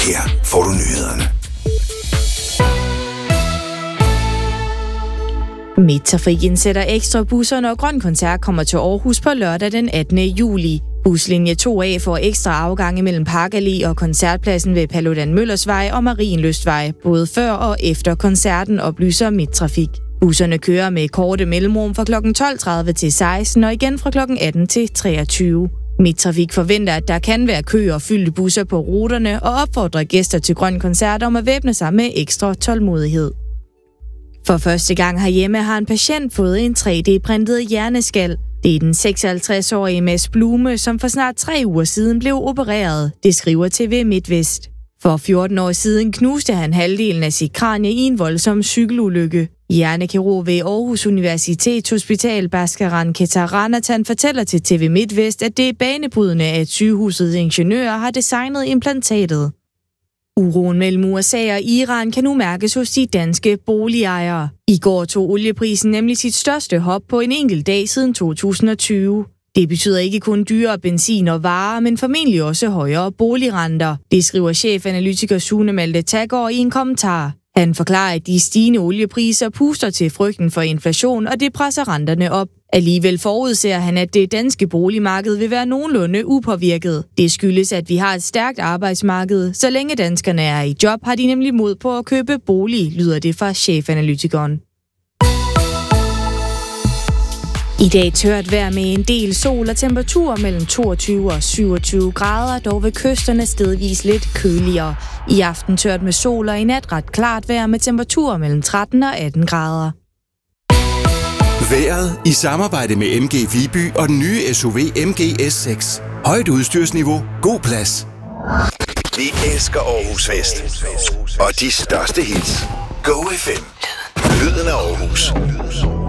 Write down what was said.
Her får du nyhederne. Midttrafik indsætter ekstra busser, når Grøn Koncert kommer til Aarhus på lørdag den 18. juli. Buslinje 2A får ekstra afgange mellem Park Allé og Koncertpladsen ved Paludan Møllersvej og Marienlystvej, både før og efter koncerten, oplyser Midttrafik. Busserne kører med korte mellemrum fra kl. 12.30 til 16 og igen fra kl. 18 til 23. Midttrafik forventer, at der kan være kø og fyldte busser på ruterne og opfordrer gæster til Grøn Koncert om at væbne sig med ekstra tålmodighed. For første gang herhjemme har en patient fået en 3D-printet hjerneskal. Det er den 56-årige Mads Blume, som for snart 3 uger siden blev opereret, det skriver TV MidtVest. For 14 år siden knuste han halvdelen af sit kranie i en voldsom cykelulykke. Hjernekirurg ved Aarhus Universitetshospital Bhaskaran Kesaranathan fortæller til TV MidtVest, at det er banebrydende, at sygehusets ingeniører har designet implantatet. Uroen mellem USA og Iran kan nu mærkes hos de danske boligejere. I går tog olieprisen nemlig sit største hop på en enkelt dag siden 2020. Det betyder ikke kun dyrere benzin og varer, men formentlig også højere boligrenter. Det skriver chefanalytiker Sune Malte Taggaard i en kommentar. Han forklarer, at de stigende oliepriser puster til frygten for inflation, og det presser renterne op. Alligevel forudser han, at det danske boligmarked vil være nogenlunde upåvirket. Det skyldes, at vi har et stærkt arbejdsmarked. Så længe danskerne er i job, har de nemlig mod på at købe bolig, lyder det fra chefanalytikeren. I dag tørt vejr med en del sol og temperaturer mellem 22 og 27 grader, dog ved kysterne stedvis lidt køligere. I aften tørt med sol og i nat ret klart vejr med temperaturer mellem 13 og 18 grader. Vejret i samarbejde med MG Viby og den nye SUV MG S6. Højt udstyrsniveau, god plads. Vi elsker Aarhus Fest. Og de største hits. Go FM. Lyden af Aarhus.